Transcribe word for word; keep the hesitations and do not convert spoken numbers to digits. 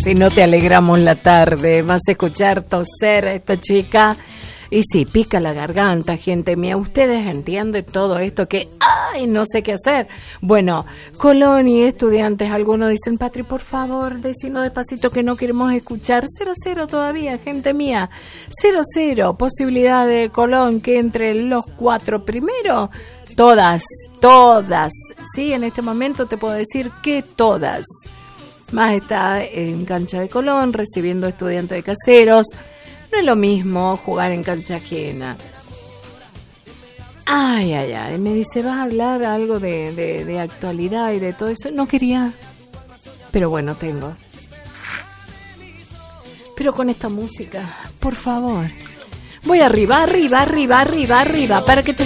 si no te alegramos la tarde. Vas a escuchar toser a esta chica. Y sí, pica la garganta, gente mía. Ustedes entienden todo esto que, ay, no sé qué hacer. Bueno, Colón y estudiantes, algunos dicen, Patri, por favor, decinos despacito que no queremos escuchar. Cero, cero todavía, gente mía. Cero, cero. Posibilidad de Colón que entre los cuatro primero. Todas, todas. Sí, en este momento te puedo decir que todas. Más está en cancha de Colón, recibiendo estudiantes de Caseros. No es lo mismo jugar en cancha ajena. Ay, ay, ay. Me dice, ¿vas a hablar algo de, de, de actualidad y de todo eso? No quería. Pero bueno, tengo. Pero con esta música, por favor. Voy arriba, arriba, arriba, arriba, arriba, para que te